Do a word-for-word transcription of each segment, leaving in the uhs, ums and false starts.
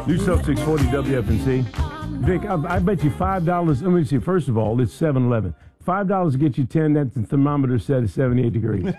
Do Sub six forty W F N C. Vic, I, I bet you five dollars. Let me see. First of all, it's seven eleven. five dollars to get you ten. That's the thermometer set at seventy-eight degrees.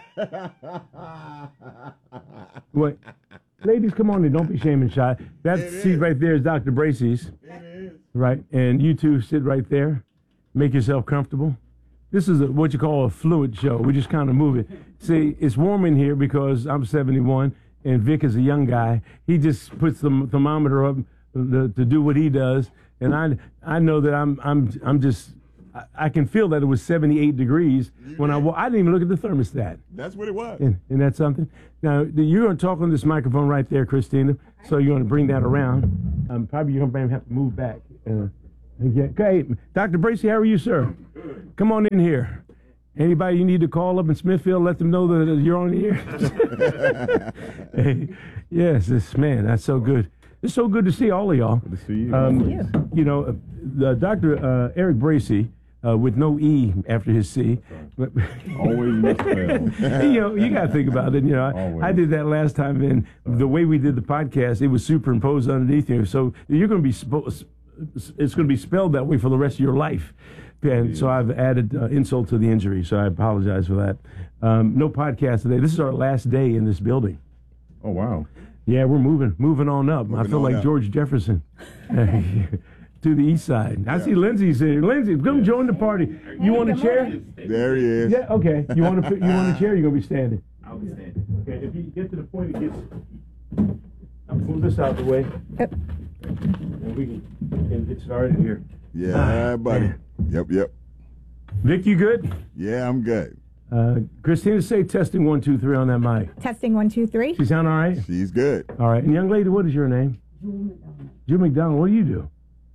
What? Ladies, come on in. Don't be shame and shy. That seat right there is Doctor Bracey's. It is. Right? And you two sit right there. Make yourself comfortable. This is a, what you call a fluid show. We just kind of move it. See, it's warm in here because I'm seventy-one and Vic is a young guy. He just puts the thermometer up to, to do what he does. And I I know that I'm I'm I'm just I, I can feel that it was seventy-eight degrees You when did. I I didn't even look at the thermostat. That's what it was. And, and that's something. Now you're going to talk on this microphone right there, Christina. So you're going to bring that around. Um, probably you're going to have to move back. Uh, okay. Okay, Doctor Bracey, how are you, sir? Come on in here. Anybody you need to call up in Smithfield, let them know that you're on the air. Hey, yes, this man, that's so good. It's so good to see all of y'all. Good to see you. Um, you. you know, uh, Doctor Uh, Eric Bracey, uh, with no E after his C. But Always misspelled. you know, you got to think about it. You know, I, Always. I did that last time, and the way we did the podcast, it was superimposed underneath you. So you're going to be, spo- it's going to be spelled that way for the rest of your life. And so I've added uh, insult to the injury, so I apologize for that. Um, no podcast today. This is our last day in this building. Oh, wow. Yeah, we're moving, moving on up. Moving I feel on like up. George Jefferson to the east side. I see Lindsay's here. Lindsay, come join the party. You want a chair? There he is. Yeah. Okay. You want to? You want a chair? You're gonna be standing. I'll be standing. Okay. If you get to the point, it gets. I'll pull this out the way, Yep. and we can, can get started here. Yeah, Ah, buddy. man. Yep, yep. Vic, you good? Yeah, I'm good. Uh, Christina, say testing one, two, three on that mic. Testing one, two, three. She sound all right? She's good. All right. And young lady, what is your name? Jewel McDonald. What do you do?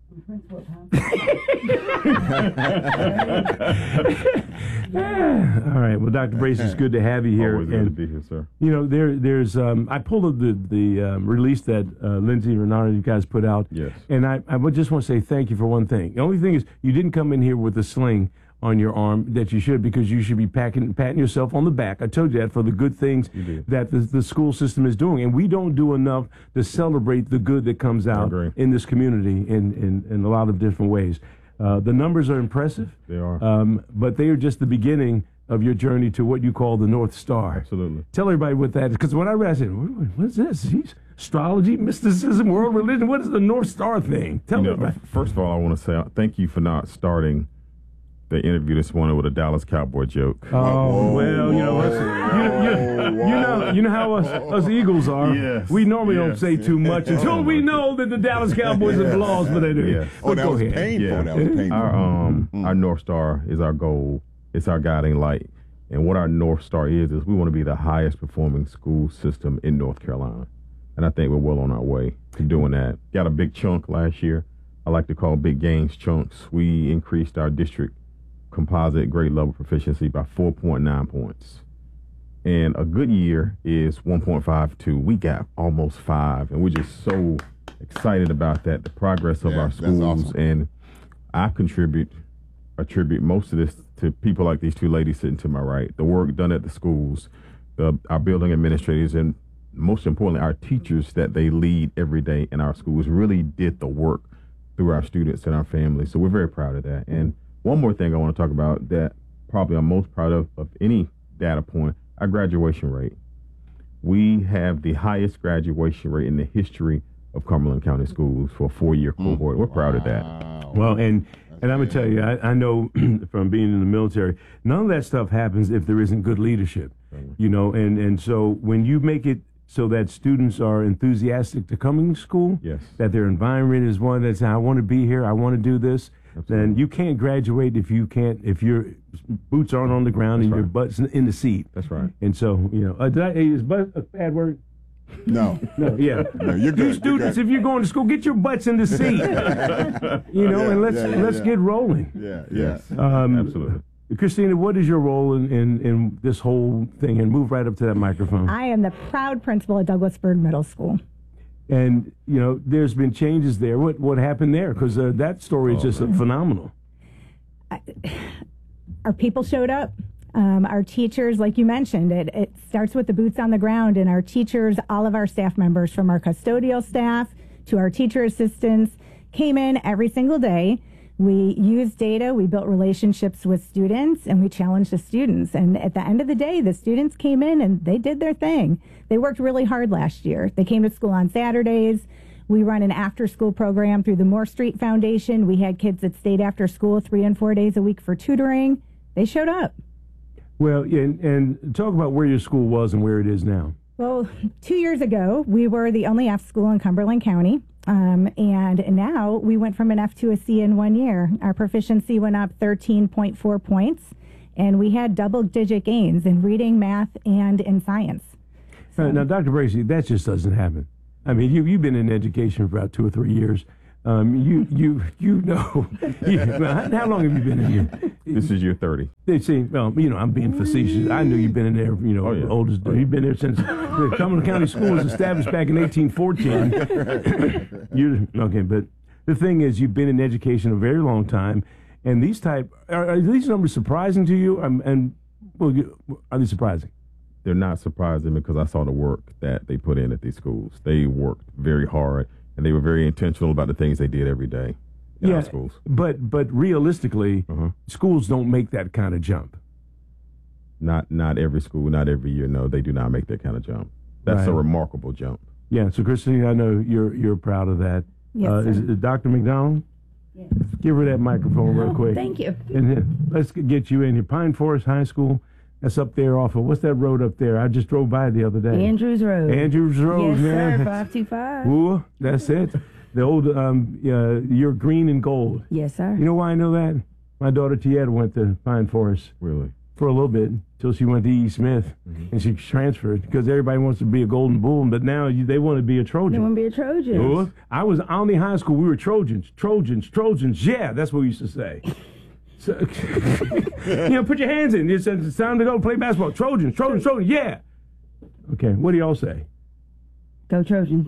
All right. Well, Doctor Brace, it's good to have you here. Always good to And, be here, sir. you know, there, there's. Um, I pulled up the the um, release that uh, Lindsay and Renata, you guys put out. Yes. And I, I would just want to say thank you for one thing. The only thing is, you didn't come in here with a sling on your arm that you should, because you should be packing, patting yourself on the back. I told you that for the good things did. that the, the school system is doing. And we don't do enough to celebrate the good that comes out agree. in this community in, in, in a lot of different ways. Uh, the numbers are impressive. They are. Um, but they are just the beginning of your journey to what you call the North Star. Absolutely. Tell everybody what that is. Because when I read it, I said, what, what is this? Jeez. Astrology, mysticism, world religion. What is the North Star thing? Tell You me know, about it. first of all, I want to say uh, thank you for not starting the interview this morning with a Dallas Cowboy joke. Oh, well, you know, whoa, us, you, you, you know, you know how us, us Eagles are. Yes, We normally don't yes. say too much until we know that the Dallas Cowboys have lost, but they do. Yes. Oh, But that go was ahead. painful. Yeah. That was painful. Our um Mm-hmm. our North Star is our goal. It's our guiding light. And what our North Star is is we want to be the highest performing school system in North Carolina. And I think we're well on our way to doing that. Got a big chunk last year. I like to call big gains chunks. We increased our district composite grade level proficiency by four point nine points. And a good year is one point five two. We got almost five, and we're just so excited about that, the progress of Yeah, our that's schools. awesome. And I contribute, attribute most of this to people like these two ladies sitting to my right, the work done at the schools, the, our building administrators, and most importantly, our teachers that they lead every day in our schools really did the work through our students and our families. So we're very proud of that. And one more thing I want to talk about that probably I'm most proud of, of any data point, our graduation rate. We have the highest graduation rate in the history of Cumberland County Schools for a four-year cohort. We're proud of that. Wow. Well, and and I'm gonna tell you, I, I know from being in the military, none of that stuff happens if there isn't good leadership. You know, and and so when you make it so that students are enthusiastic to coming to school, Yes. that their environment is one that's I want to be here, I want to do this. Absolutely. Then you can't graduate if you can't if your boots aren't on the ground and That's your right. butt's in, in the seat. That's right. And so you know, uh, did I, is butt a bad word? No. No, yeah. No, you're You good. You're students, good. if you're going to school, get your butts in the seat. You know, Yeah, and let's yeah, yeah, let's yeah. get rolling. Yeah, yeah. Yes. Um, Absolutely. Christina, what is your role in, in, in this whole thing? And move right up to that microphone. I am the proud principal at Douglas Byrd Middle School. And you know, there's been changes there. What what happened there? Because uh, that story is Oh, just uh, phenomenal. Our people showed up. Um, our teachers, like you mentioned, it, it starts with the boots on the ground, and our teachers, all of our staff members, from our custodial staff to our teacher assistants, came in every single day. We used data, we built relationships with students, and we challenged the students. And at the end of the day, the students came in and they did their thing. They worked really hard last year. They came to school on Saturdays. We run an after-school program through the Moore Street Foundation. We had kids that stayed after school three and four days a week for tutoring. They showed up. Well, yeah, and, and talk about where your school was and where it is now. Well, two years ago, we were the only F school in Cumberland County. Um, and now we went from an F to a C in one year. Our proficiency went up thirteen point four points, and we had double-digit gains in reading, math, and in science. So, now, Doctor Bracy, that just doesn't happen. I mean, you, you've been in education for about two or three years. Um, you you you know. You, well, how long have you been in here? This is year thirty. They see, well, you know, I'm being facetious. I knew you've been in there, you know, Oh, yeah. oldest. Oh, yeah. You've been there since the Cumberland County School was established back in eighteen fourteen. you okay? But the thing is, you've been in education a very long time, and these type are, are these numbers surprising to you? Um, and well, you, are they surprising? They're not surprising because I saw the work that they put in at these schools. They worked very hard, and they were very intentional about the things they did every day in yeah, our schools. But but realistically, Uh-huh. schools don't make that kind of jump. Not not every school, not every year. No, they do not make that kind of jump. That's a Right. remarkable jump. Yeah. So, Christine, I know you're you're proud of that. Yes, uh, sir. is it Doctor McDonald? Yes. Give her that microphone real Oh, quick. thank you. And then let's get you in here. Pine Forest High School. That's up there off of, what's that road up there? I just drove by the other day. Andrews Road. Andrews Road, yes, man. sir. Five two five. Ooh, that's it. The old, um, uh, you're green and gold. Yes, sir. You know why I know that? My daughter Tieta went to Pine Forest Really. for a little bit until she went to E. Smith, Mm-hmm. and she transferred because everybody wants to be a Golden Bull, but now you, they want to be a You Trojan. want to be a Trojan? Ooh, I was Olney High School. We were Trojans, Trojans, Trojans. Yeah, that's what we used to say. So, you know, put your hands in. It's, it's time to go play basketball. Trojans, Trojans, Trojans. Yeah. Okay, what do y'all say? Go Trojan.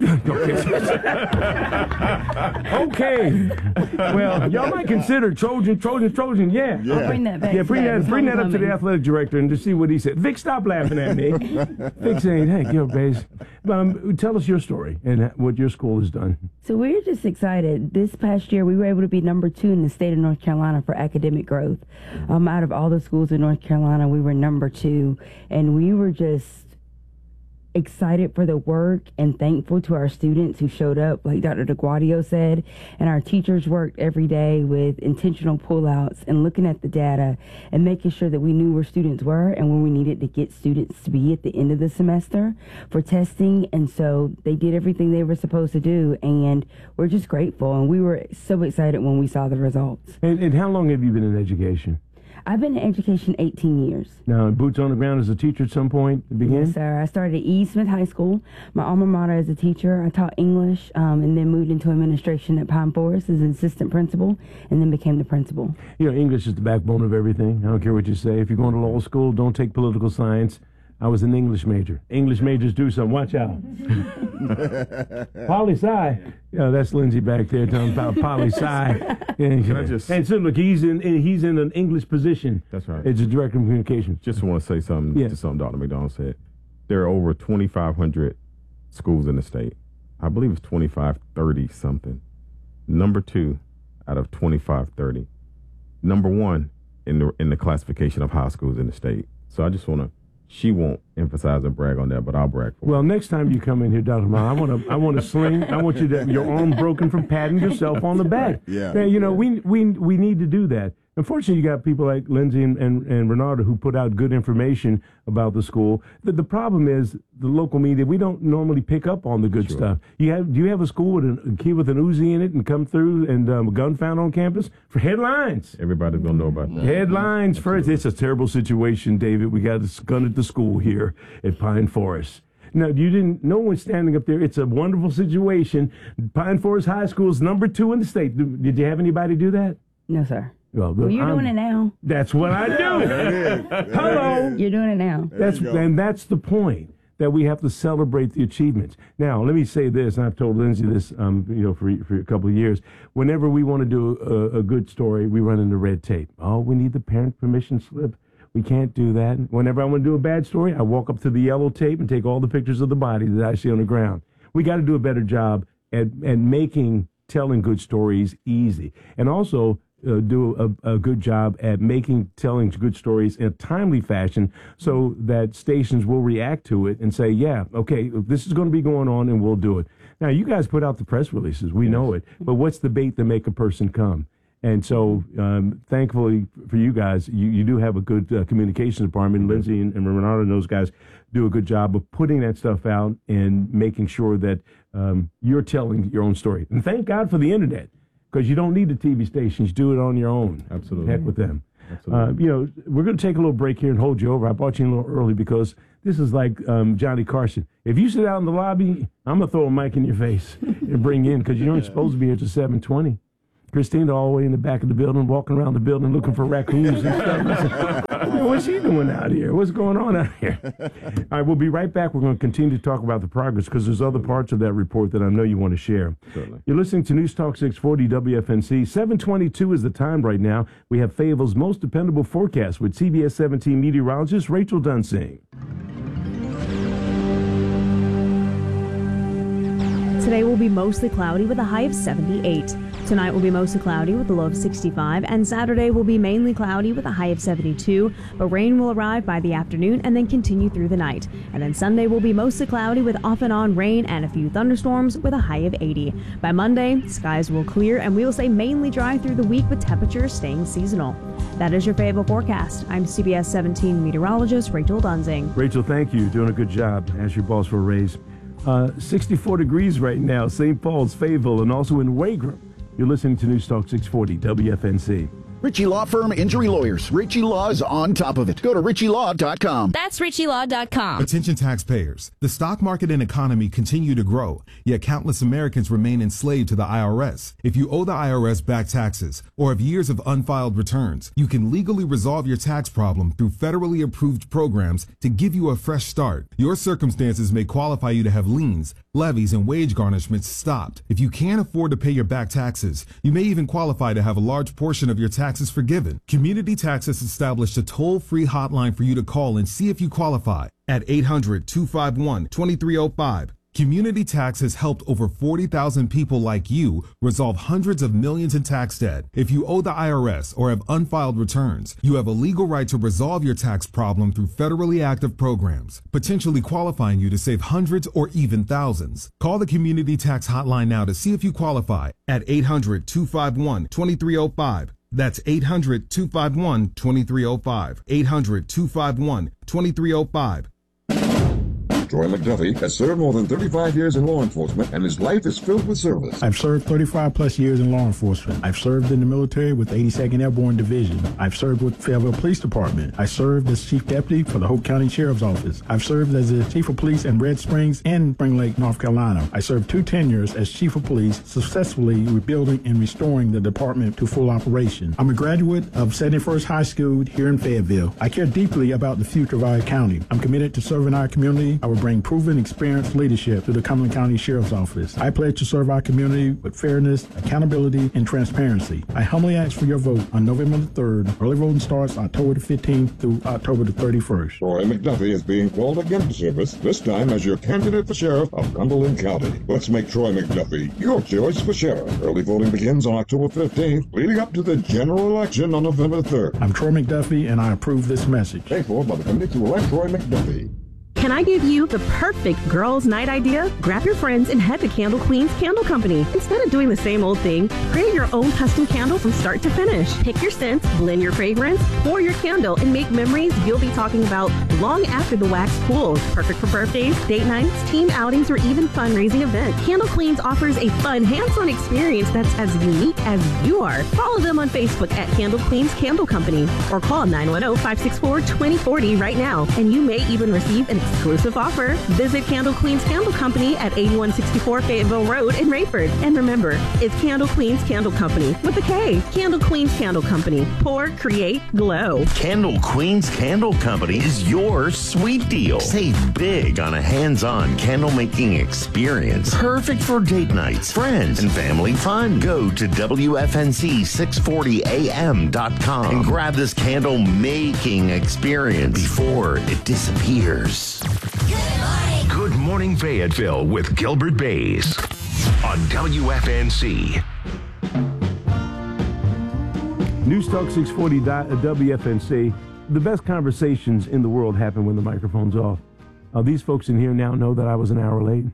Okay. Well, y'all might consider Trojan, Trojan, Trojan. Yeah. Yeah. I'll bring that back. Yeah, bring today. that, It's bring that up to the homecoming. athletic director and just see what he said. Vic, stop laughing at me. Vic saying, "Hey, yo, Baze, um, tell us your story and what your school has done." So we're just excited. This past year, we were able to be number two in the state of North Carolina for academic growth. Um, out of all the schools in North Carolina, we were number two, and we were just excited for the work and thankful to our students who showed up, like Doctor DeGuadio said, and our teachers worked every day with intentional pullouts and looking at the data and making sure that we knew where students were and where we needed to get students to be at the end of the semester for testing. And so they did everything they were supposed to do, and we're just grateful, and we were so excited when we saw the results. And, and how long have you been in education? I've been in education eighteen years. Now, boots on the ground as a teacher at some point to begin? Yes, sir. I started at E. Smith High School, my alma mater, as a teacher. I taught English, um, and then moved into administration at Pine Forest as an assistant principal, and then became the principal. You know, English is the backbone of everything. I don't care what you say. If you're going to law school, don't take political science. I was an English major. English majors do something. Watch out. Poli Sci. Yeah, that's Lindsay back there talking about Poli Sci. Can I just- And so look, he's in he's in an English position. That's right. As a director of communications. Just want to say something Yeah. to something Doctor McDonald said. There are over twenty-five hundred schools in the state. I believe it's twenty-five thirty something. Number two out of twenty-five thirty. Number one in the in the classification of high schools in the state. So I just want to. She won't emphasize and brag on that, but I'll brag for her. Well, next time you come in here, Doctor Ma, I want to, I want to sling. I want you to your arm broken from patting yourself on the back. Yeah. Man, you know, we we we need to do that. Unfortunately, you got people like Lindsay and, and, and Renata who put out good information about the school. The, the problem is the local media, we don't normally pick up on the good Sure. stuff. You have Do you have a school with an, a kid with an Uzi in it and come through and um, a gun found on campus? For headlines. Everybody's gonna know about that. Headlines first. It's a terrible situation, David. We got a gun at the school here at Pine Forest. No, you didn't. No one's standing up there. It's a wonderful situation. Pine Forest High School is number two in the state. Did you have anybody do that? No, sir. Well, Well, you're I'm- doing it now. That's what I do. There it is. There it Hello. is. You're doing it now. There That's you go. and that's the point, that we have to celebrate the achievements. Now, let me say this, and I've told Lindsay this, um, you know, for for a couple of years. Whenever we want to do a, a good story, we run into red tape. Oh, we need the parent permission slip. We can't do that. Whenever I want to do a bad story, I walk up to the yellow tape and take all the pictures of the body that I see on the ground. We got to do a better job at, at making telling good stories easy, and also uh, do a, a good job at making telling good stories in a timely fashion so that stations will react to it and say, yeah, okay, this is going to be going on and we'll do it. Now, you guys put out the press releases. We know it. But what's the bait to make a person come? And so, um, thankfully for you guys, you, you do have a good uh, communications department. Lindsay and, and Renata and those guys do a good job of putting that stuff out and making sure that um, you're telling your own story. And thank God for the internet, because you don't need the T V stations. Do it on your own. Absolutely. Heck with them. Absolutely. Uh, you know, we're going to take a little break here and hold you over. I brought you in a little early because this is like um, Johnny Carson. If you sit out in the lobby, I'm going to throw a mic in your face and bring you in, because you aren't supposed to be here till seven twenty. Christina all the way in the back of the building, walking around the building looking for raccoons and stuff. What's she doing out here? What's going on out here? All right, we'll be right back. We're going to continue to talk about the progress, because there's other parts of that report that I know you want to share. Certainly. You're listening to News Talk six forty W F N C. seven twenty-two is the time right now. We have Fayetteville's most dependable forecast with C B S seventeen meteorologist Rachel Dunsing. Today will be mostly cloudy with a high of seventy-eight. Tonight will be mostly cloudy with a low of sixty-five, and Saturday will be mainly cloudy with a high of seventy-two, but rain will arrive by the afternoon and then continue through the night. And then Sunday will be mostly cloudy with off and on rain and a few thunderstorms with a high of eighty. By Monday, skies will clear and we will stay mainly dry through the week with temperatures staying seasonal. That is your Fayetteville forecast. I'm C B S seventeen meteorologist Rachel Dunsing. Rachel, thank you. Doing a good job. Ask your boss for a raise. Uh, sixty-four degrees right now, Saint Paul's, Fayetteville, and also in Wagram. You're listening to News Talk six forty W F N C. Ritchie Law Firm Injury Lawyers. Ritchie Law is on top of it. Go to ritchie law dot com. That's ritchie law dot com. Attention taxpayers. The stock market and economy continue to grow, yet countless Americans remain enslaved to the I R S. If you owe the I R S back taxes or have years of unfiled returns, you can legally resolve your tax problem through federally approved programs to give you a fresh start. Your circumstances may qualify you to have liens, levies, and wage garnishments stopped. If you can't afford to pay your back taxes, you may even qualify to have a large portion of your taxes forgiven. Community Tax has established a toll-free hotline for you to call and see if you qualify at eight hundred, two five one, two three zero five. Community Tax has helped over forty thousand people like you resolve hundreds of millions in tax debt. If you owe the I R S or have unfiled returns, you have a legal right to resolve your tax problem through federally active programs, potentially qualifying you to save hundreds or even thousands. Call the Community Tax Hotline now to see if you qualify at eight hundred, two five one, two three zero five. That's eight hundred, two five one, two three zero five. eight hundred, two five one, two three zero five. Troy McDuffie has served more than thirty-five years in law enforcement, and his life is filled with service. I've served thirty-five plus years in law enforcement. I've served in the military with the eighty-second Airborne Division. I've served with Fayetteville Police Department. I served as Chief Deputy for the Hope County Sheriff's Office. I've served as the Chief of Police in Red Springs and Spring Lake, North Carolina. I served two tenures as Chief of Police, successfully rebuilding and restoring the department to full operation. I'm a graduate of seventy-first High School here in Fayetteville. I care deeply about the future of our county. I'm committed to serving our community. I will bring proven experienced leadership to the Cumberland County Sheriff's Office. I pledge to serve our community with fairness, accountability, and transparency. I humbly ask for your vote on November the third. Early voting starts October the fifteenth through October the thirty-first. Troy McDuffie is being called again to service, this time as your candidate for sheriff of Cumberland County. Let's make Troy McDuffie your choice for sheriff. Early voting begins on October fifteenth, leading up to the general election on November third. I'm Troy McDuffie, and I approve this message. Paid for by the Committee to elect Troy McDuffie. Can I give you the perfect girls' night idea? Grab your friends and head to Candle Queen's Candle Company. Instead of doing the same old thing, create your own custom candle from start to finish. Pick your scents, blend your fragrance, pour your candle, and make memories you'll be talking about long after the wax cools. Perfect for birthdays, date nights, team outings, or even fundraising events. Candle Queens offers a fun, hands-on experience that's as unique as you are. Follow them on Facebook at Candle Queen's Candle Company or call nine one zero, five six four, two zero four zero right now, and you may even receive an exclusive offer. Visit Candle Queen's Candle Company at eighty-one sixty-four Fayetteville Road in Rayford. And remember, it's Candle Queen's Candle Company with a K. Candle Queen's Candle Company. Pour, create, glow. Candle Queen's Candle Company is your sweet deal. Save big on a hands-on candle making experience. Perfect for date nights, friends, and family fun. Go to W F N C six forty A M dot com and grab this candle making experience before it disappears. Good morning, Fayetteville with Gilbert Bays on on W F N C. News Talk six forty W F N C. The best conversations in the world happen when the microphone's off. Uh, these folks in here now know that I was an hour late.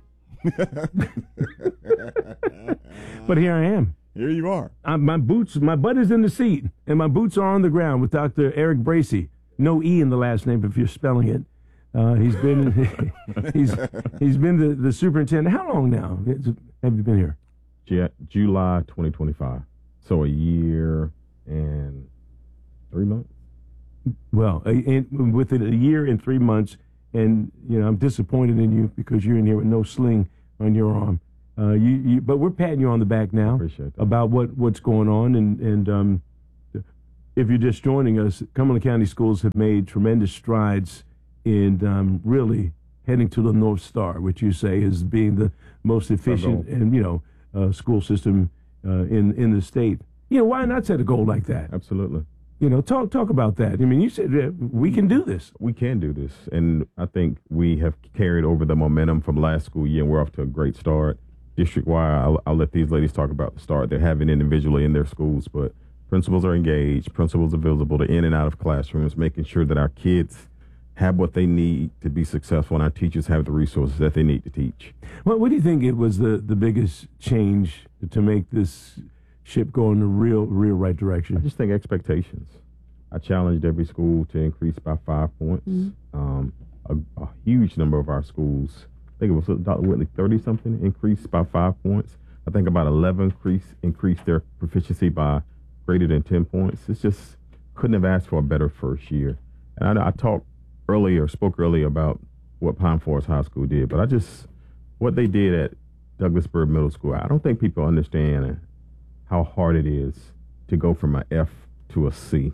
But here I am. Here you are. Uh, my boots, my butt is in the seat, and my boots are on the ground with Doctor Eric Bracey. No E in the last name if you're spelling it. Uh, he's been he's he's been the, the superintendent. How long now have you been here? J- July twenty twenty-five. So a year and three months. Well, a, in, with it a year and three months, and you know I'm disappointed in you because you're in here with no sling on your arm. Uh, you, you, but we're patting you on the back now about what, what's going on, and and um, if you're just joining us, Cumberland County Schools have made tremendous strides in um, really heading to the North Star, which you say is being the most efficient and you know uh, school system uh, in in the state. You know, why not set a goal like that? Absolutely. You know, talk talk about that. I mean, you said uh, we can do this. We can do this, and I think we have carried over the momentum from last school year, and we're off to a great start. District-wide, I'll, I'll let these ladies talk about the start they're having individually in their schools, but principals are engaged, principals are visible, they're in and out of classrooms, making sure that our kids have what they need to be successful, and our teachers have the resources that they need to teach. What, what do you think it was the, the biggest change to make this ship go in the real, real right direction? I just think expectations. I challenged every school to increase by five points. Mm-hmm. Um, a, a huge number of our schools, I think it was Doctor Whitley, thirty-something, increased by five points. I think about eleven increase, increased their proficiency by greater than ten points. It's just couldn't have asked for a better first year. And I, I talked earlier, spoke earlier about what Pine Forest High School did, but I just, what they did at Douglasburg Middle School, I don't think people understand how hard it is to go from an F to a C.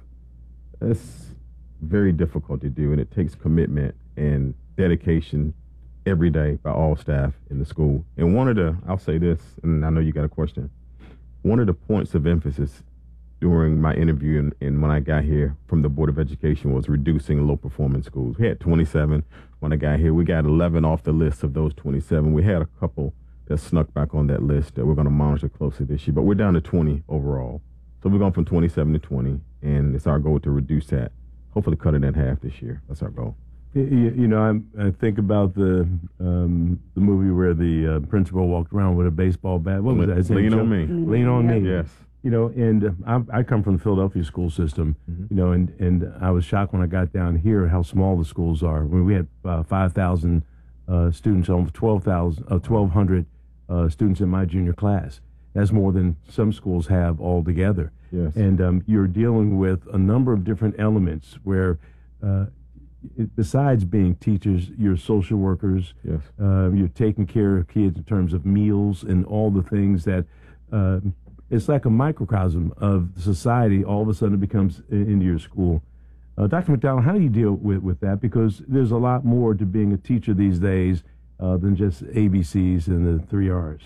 It's very difficult to do, and it takes commitment and dedication every day by all staff in the school. And one of the, I'll say this, and I know you got a question, one of the points of emphasis during my interview and, and when I got here from the Board of Education was reducing low-performing schools. We had twenty-seven when I got here. We got eleven off the list of those twenty-seven. We had a couple that snuck back on that list that we're going to monitor closely this year, but we're down to twenty overall. So we're going from twenty-seven to twenty, and it's our goal to reduce that, hopefully cut it in half this year. That's our goal. You, you know, I'm, I think about the um, the movie where the uh, principal walked around with a baseball bat. What was that? His Lean name? on Me. Lean on Me. Yes. You know, and uh, I, I come from the Philadelphia school system, mm-hmm. you know, and, and I was shocked when I got down here how small the schools are. When we had uh, five thousand uh, students, almost twelve thousand, uh, twelve hundred uh, students in my junior class. That's more than some schools have altogether. Yes. And um, you're dealing with a number of different elements where, uh, it, besides being teachers, you're social workers. Yes. Uh, you're taking care of kids in terms of meals and all the things that uh, it's like a microcosm of society. All of a sudden it becomes into your school. Uh, Doctor McDonald, how do you deal with, with that? Because there's a lot more to being a teacher these days uh, than just A B Cs and the three R's.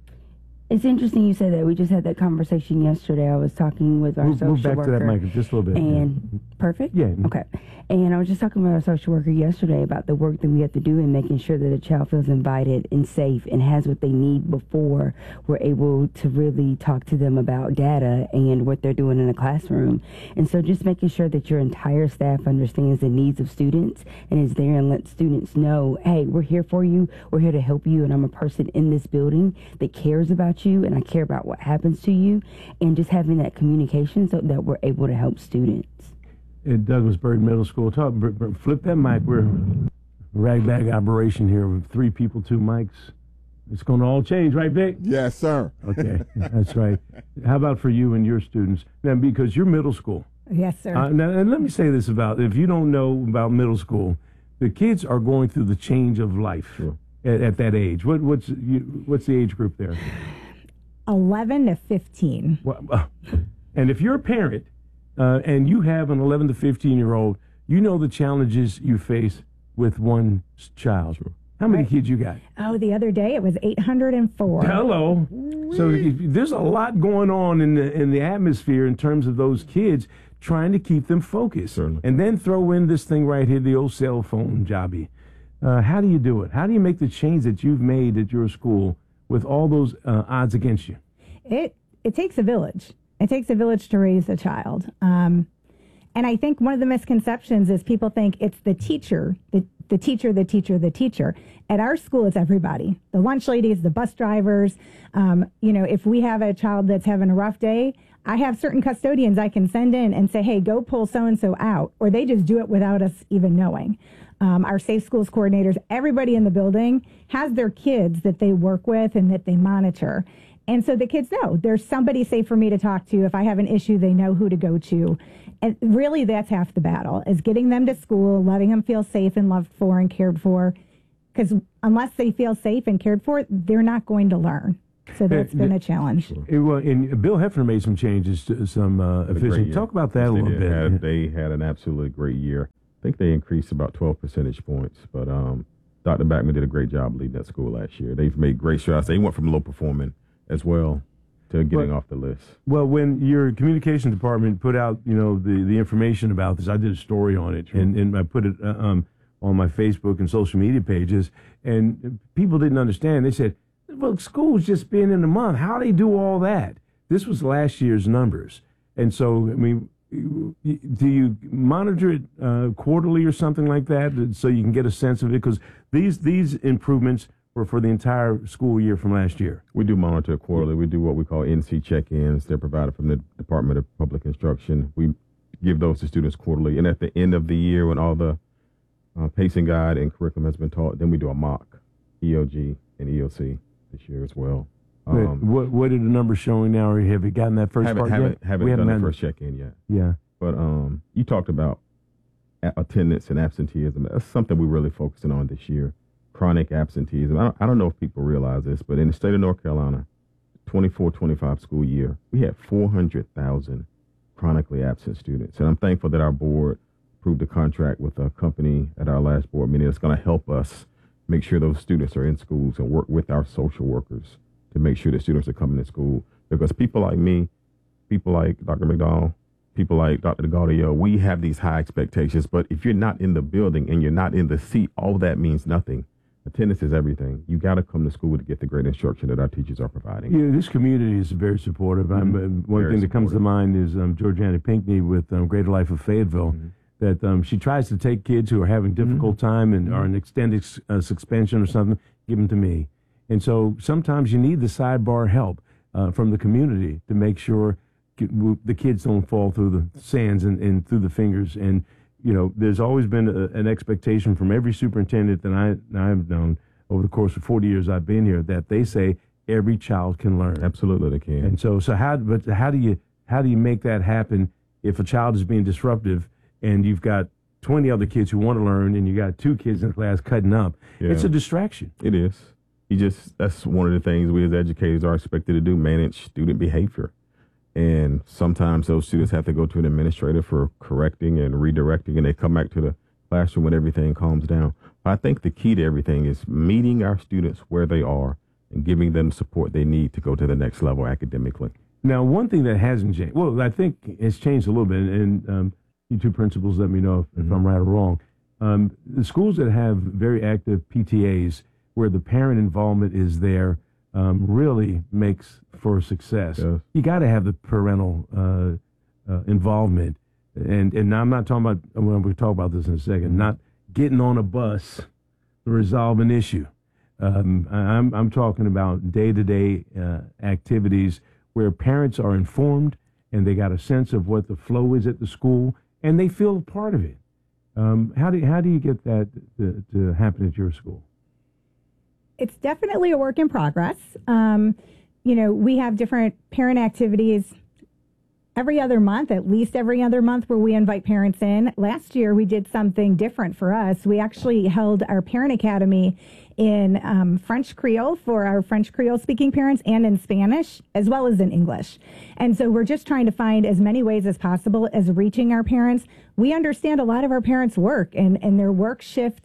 It's interesting you say that. We just had that conversation yesterday. I was talking with our move, social move back worker. to that mic just a little bit. And yeah. Perfect? Yeah. Okay. And I was just talking with our social worker yesterday about the work that we have to do in making sure that a child feels invited and safe and has what they need before we're able to really talk to them about data and what they're doing in the classroom. And so just making sure that your entire staff understands the needs of students and is there and let students know, hey, we're here for you. We're here to help you. And I'm a person in this building that cares about you and I care about what happens to you. And just having that communication so that we're able to help students. At Douglasburg Middle School, talk, flip that mic. We're ragbag operation here with three people, two mics. It's going to all change, right, Vic? Yes, sir. Okay, that's right. How about for you and your students? Now, because you're middle school. Yes, sir. Uh, now, and let me say this about, if you don't know about middle school, the kids are going through the change of life sure. at, at that age. What, what's you, what's the age group there? eleven to fifteen. Well, uh, and if you're a parent, Uh, and you have an eleven to fifteen year old, you know the challenges you face with one child. How many right. kids you got? Oh, the other day it was eight hundred four. Hello. Whee. So if, there's a lot going on in the in the atmosphere in terms of those kids trying to keep them focused. Certainly. And then throw in this thing right here, the old cell phone jobby. Uh, how do you do it? How do you make the change that you've made at your school with all those uh, odds against you? It it takes a village. It takes a village to raise a child. Um, and I think one of the misconceptions is people think it's the teacher, the, the teacher, the teacher, the teacher. At our school, it's everybody. The lunch ladies, the bus drivers. Um, you know, if we have a child that's having a rough day, I have certain custodians I can send in and say, hey, go pull so-and-so out. Or they just do it without us even knowing. Um, our Safe Schools coordinators, everybody in the building has their kids that they work with and that they monitor. And so the kids know there's somebody safe for me to talk to. If I have an issue, they know who to go to. And really, that's half the battle, is getting them to school, letting them feel safe and loved for and cared for. Because unless they feel safe and cared for, they're not going to learn. So that's been a challenge. It, well, and Bill Hefner made some changes to some uh, efficiency. Talk about that a little bit. Had, they had an absolutely great year. I think they increased about twelve percentage points. But um, Doctor Backman did a great job leading that school last year. They've made great strides. They went from low performing as well to getting well, off the list. Well, when your communications department put out, you know, the, the information about this, I did a story on it, and, and I put it uh, um, on my Facebook and social media pages, and people didn't understand. They said, well, school's just been in a month. How do they do all that? This was last year's numbers. And so, I mean, do you monitor it uh, quarterly or something like that so you can get a sense of it? Because these, these improvements were for the entire school year from last year. We do monitor it quarterly. We do what we call N C check-ins. They're provided from the Department of Public Instruction. We give those to students quarterly. And at the end of the year, when all the uh, pacing guide and curriculum has been taught, then we do a mock E O G and E O C this year as well. Um, what what are the numbers showing now, or have you gotten that first haven't, part haven't, yet? Haven't we done haven't the first check-in yet. Yeah. But um, you talked about attendance and absenteeism. That's something we're really focusing on this year. Chronic absenteeism. I don't, I don't know if people realize this, but in the state of North Carolina, twenty-four twenty-five school year, we had four hundred thousand chronically absent students. And I'm thankful that our board approved a contract with a company at our last board meeting that's going to help us make sure those students are in schools and work with our social workers to make sure that students are coming to school. Because people like me, people like Doctor McDowell, people like Doctor DeGaudio, we have these high expectations. But if you're not in the building and you're not in the seat, all that means nothing. Attendance is everything. You got to come to school to get the great instruction that our teachers are providing. Yeah, this community is very supportive. Mm-hmm. I'm, uh, one very thing that supportive. comes to mind is um, Georgiana Pinckney with um, Greater Life of Fayetteville, mm-hmm. that um, she tries to take kids who are having difficult mm-hmm. time and mm-hmm. are in extended uh, suspension or something, give them to me. And so sometimes you need the sidebar help uh, from the community to make sure the kids don't fall through the sands and, and through the fingers. And you know, there's always been a, an expectation from every superintendent that I, I've known over the course of forty years I've been here that they say every child can learn. Absolutely, they can. And so, so how? But how do you how do you make that happen if a child is being disruptive and you've got twenty other kids who want to learn and you got two kids in the class cutting up? Yeah. It's a distraction. It is. You just that's one of the things we as educators are expected to do: manage student behavior. And sometimes those students have to go to an administrator for correcting and redirecting, and they come back to the classroom when everything calms down. But I think the key to everything is meeting our students where they are and giving them support they need to go to the next level academically. Now, one thing that hasn't changed, well, I think it's changed a little bit, and um, you two principals let me know if, mm-hmm. if I'm right or wrong. Um, the schools that have very active P T As where the parent involvement is there Um, really makes for success. Yes. You got to have the parental uh, uh, involvement, and and I'm not talking about. Well, we'll talk about this in a second. Not getting on a bus to resolve an issue. Um, I'm I'm talking about day to day activities where parents are informed and they got a sense of what the flow is at the school and they feel a part of it. Um, how do how do you get that to, to happen at your school? It's definitely a work in progress. Um, you know, we have different parent activities every other month, at least every other month, where we invite parents in. Last year, we did something different for us. We actually held our parent academy in um, French Creole for our French Creole speaking parents and in Spanish, as well as in English. And so we're just trying to find as many ways as possible as reaching our parents. We understand a lot of our parents work and, and their work shift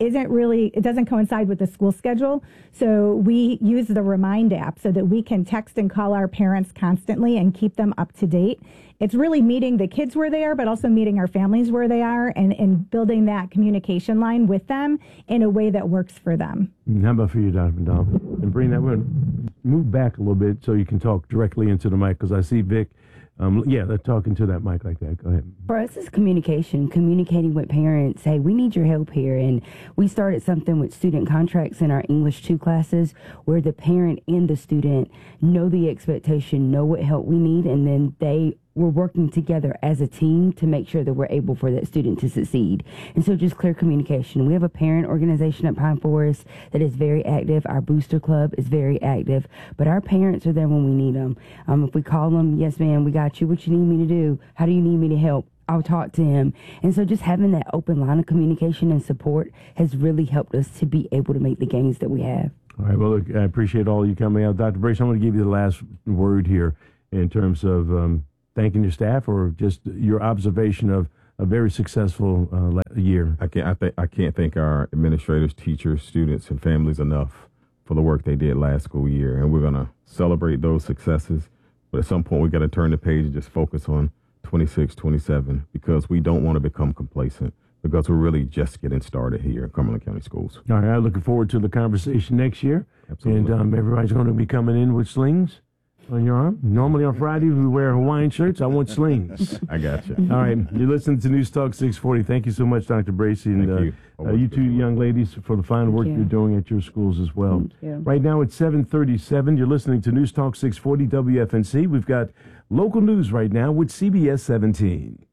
isn't really, it doesn't coincide with the school schedule. So we use the Remind app so that we can text and call our parents constantly and keep them up to date. It's really meeting the kids where they are, but also meeting our families where they are and, and building that communication line with them in a way that works for them. How about for you, Doctor McDonald? And bring that one, move back a little bit so you can talk directly into the mic, because I see Vic. Um, yeah, they're talking to that mic like that. Go ahead. For us, it's communication, communicating with parents. Hey, we need your help here. And we started something with student contracts in our English two classes where the parent and the student know the expectation, know what help we need, and then they we're working together as a team to make sure that we're able for that student to succeed. And so just clear communication. We have a parent organization at Pine Forest that is very active. Our booster club is very active, but our parents are there when we need them. Um, if we call them, yes, ma'am, we got you. What you need me to do? How do you need me to help? I'll talk to him. And so just having that open line of communication and support has really helped us to be able to make the gains that we have. All right. Well, look, I appreciate all you coming out. Doctor Brace, I'm going to give you the last word here in terms of um, thanking your staff or just your observation of a very successful uh, year. I can't, I, th- I can't thank our administrators, teachers, students, and families enough for the work they did last school year. And we're going to celebrate those successes. But at some point, we got to turn the page and just focus on twenty-six, twenty-seven, because we don't want to become complacent, because we're really just getting started here in Cumberland County Schools. All right. I'm looking forward to the conversation next year. Absolutely. And um, everybody's going to be coming in with slings on your arm. Normally on Friday we wear Hawaiian shirts. I want slings. I got you. All right. You're listening to News Talk six forty. Thank you so much, Doctor Bracy. And Thank you. Uh, uh, you two young ladies for the fine work you. you're doing at your schools as well. Thank you. Right now it's seven thirty-seven. You're listening to News Talk six forty W F N C. We've got local news right now with C B S seventeen.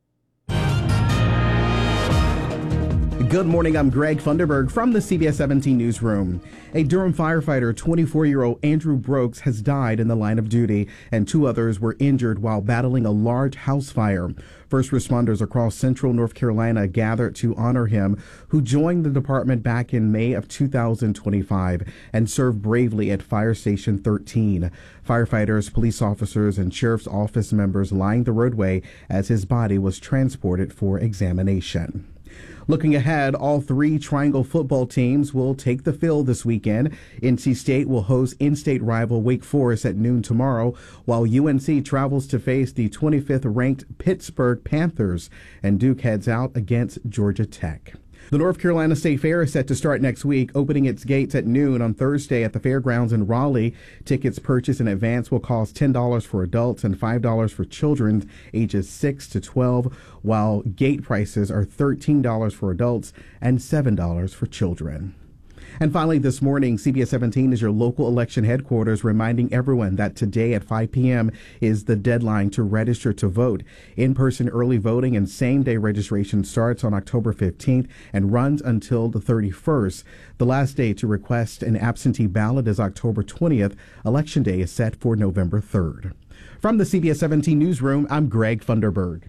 Good morning, I'm Greg Funderburg from the C B S seventeen newsroom. A Durham firefighter, twenty-four-year-old Andrew Brooks, has died in the line of duty, and two others were injured while battling a large house fire. First responders across central North Carolina gathered to honor him, who joined the department back in May of two thousand twenty-five and served bravely at Fire Station thirteen. Firefighters, police officers, and sheriff's office members lined the roadway as his body was transported for examination. Looking ahead, all three Triangle football teams will take the field this weekend. N C State will host in-state rival Wake Forest at noon tomorrow, while U N C travels to face the twenty-fifth ranked Pittsburgh Panthers, and Duke heads out against Georgia Tech. The North Carolina State Fair is set to start next week, opening its gates at noon on Thursday at the fairgrounds in Raleigh. Tickets purchased in advance will cost ten dollars for adults and five dollars for children ages six to twelve, while gate prices are thirteen dollars for adults and seven dollars for children. And finally, this morning, C B S seventeen is your local election headquarters, reminding everyone that today at five p.m. is the deadline to register to vote. In-person early voting and same-day registration starts on October fifteenth and runs until the thirty-first. The last day to request an absentee ballot is October twentieth. Election day is set for November third. From the C B S seventeen newsroom, I'm Greg Funderburg.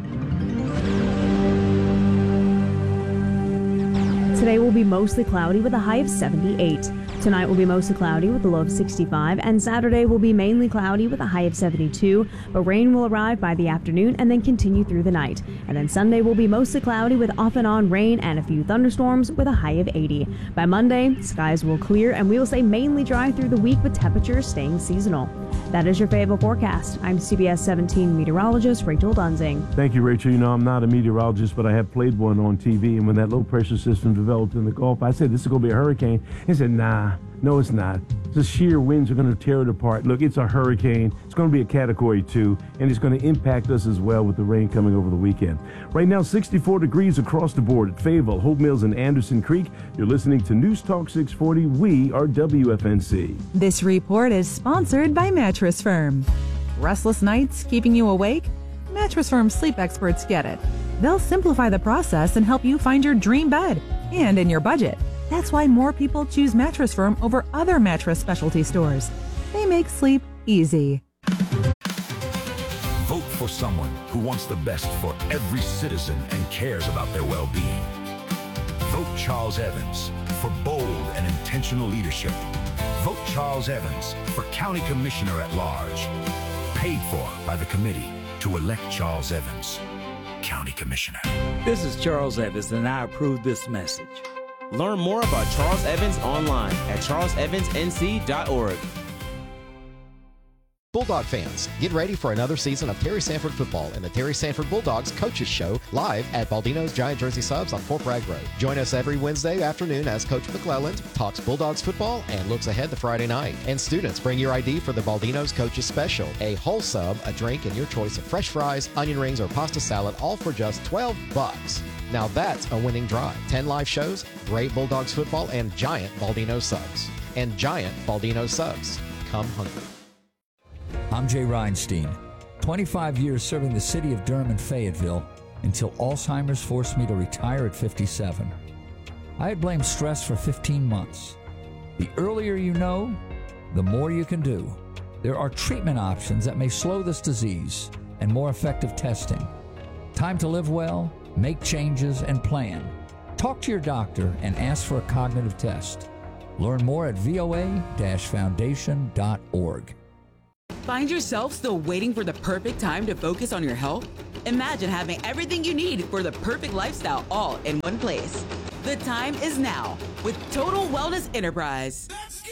Today will be mostly cloudy with a high of seventy-eight. Tonight will be mostly cloudy with a low of sixty-five, and Saturday will be mainly cloudy with a high of seventy-two, but rain will arrive by the afternoon and then continue through the night. And then Sunday will be mostly cloudy with off and on rain and a few thunderstorms with a high of eighty. By Monday, skies will clear and we will stay mainly dry through the week with temperatures staying seasonal. That is your Fayetteville forecast. I'm C B S seventeen meteorologist Rachel Dunzing. Thank you, Rachel. You know, I'm not a meteorologist, but I have played one on T V, and when that low pressure system developed in the Gulf, I said, this is going to be a hurricane. He said, nah, no, it's not. The sheer winds are going to tear it apart. Look, it's a hurricane. It's going to be a category two, and it's going to impact us as well with the rain coming over the weekend. Right now, sixty-four degrees across the board at Fayetteville, Hope Mills, and Anderson Creek. You're listening to News Talk six forty. We are W F N C. This report is sponsored by Mattress Firm. Restless nights keeping you awake? Mattress Firm sleep experts get it. They'll simplify the process and help you find your dream bed, and in your budget. That's why more people choose Mattress Firm over other mattress specialty stores. They make sleep easy. Vote for someone who wants the best for every citizen and cares about their well-being. Vote Charles Evans for bold and intentional leadership. Vote Charles Evans for County Commissioner at Large. Paid for by the committee to elect Charles Evans, County Commissioner. This is Charles Evans, and I approve this message. Learn more about Charles Evans online at charles evans n c dot org. Bulldog fans, get ready for another season of Terry Sanford football and the Terry Sanford Bulldogs Coaches Show live at Baldino's Giant Jersey Subs on Fort Bragg Road. Join us every Wednesday afternoon as Coach McClelland talks Bulldogs football and looks ahead to Friday night. And students, bring your I D for the Baldino's Coaches Special, a whole sub, a drink, and your choice of fresh fries, onion rings, or pasta salad, all for just twelve bucks. Now that's a winning drive. ten live shows, great Bulldogs football, and giant Baldino subs. And giant Baldino subs. Come hungry. I'm Jay Reinstein, twenty-five years serving the city of Durham and Fayetteville until Alzheimer's forced me to retire at fifty-seven. I had blamed stress for fifteen months. The earlier you know, the more you can do. There are treatment options that may slow this disease and more effective testing. Time to live well, make changes, and plan. Talk to your doctor and ask for a cognitive test. Learn more at v o a dash foundation dot org. Find yourself still waiting for the perfect time to focus on your health? Imagine having everything you need for the perfect lifestyle all in one place. The time is now with Total Wellness Enterprise.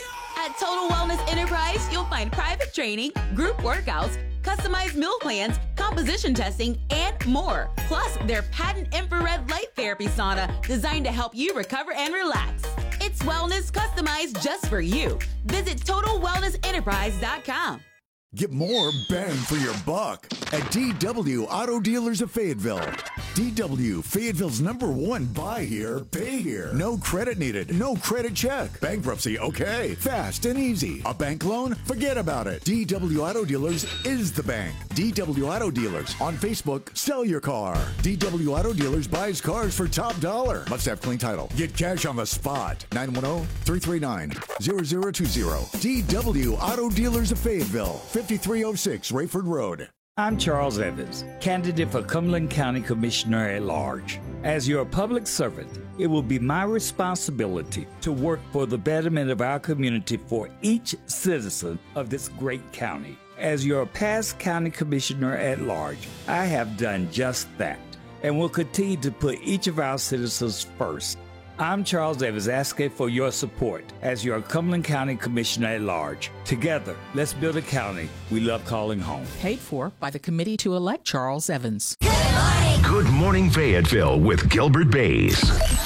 At Total Wellness Enterprise, you'll find private training, group workouts, customized meal plans, composition testing, and more. Plus, their patent infrared light therapy sauna designed to help you recover and relax. It's wellness customized just for you. Visit total wellness enterprise dot com. Get more bang for your buck at D W Auto Dealers of Fayetteville. D W, Fayetteville's number one buy here, pay here. No credit needed, no credit check. Bankruptcy, okay. Fast and easy. A bank loan? Forget about it. D W Auto Dealers is the bank. D W Auto Dealers. On Facebook, sell your car. D W Auto Dealers buys cars for top dollar. Must have clean title. Get cash on the spot. nine one zero, three three nine, zero zero two zero. D W Auto Dealers of Fayetteville. fifty-three oh six Rayford Road. I'm Charles Evans, candidate for Cumberland County Commissioner at Large. As your public servant, it will be my responsibility to work for the betterment of our community for each citizen of this great county. As your past county commissioner at large, I have done just that and will continue to put each of our citizens first. I'm Charles Evans, asking for your support as your Cumberland County Commissioner at Large. Together, let's build a county we love calling home. Paid for by the committee to elect Charles Evans. Good Morning Fayetteville with Gilbert Bays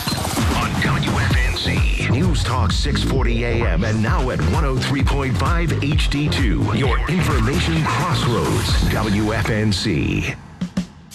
on W F N C News Talk six forty A M and now at one oh three point five H D two. Your information crossroads, W F N C.